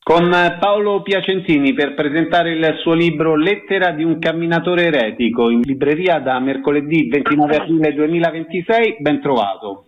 Con Paolo Piacentini per presentare il suo libro Lettera di un camminatore eretico, in libreria da mercoledì 29 aprile 2026. Ben trovato.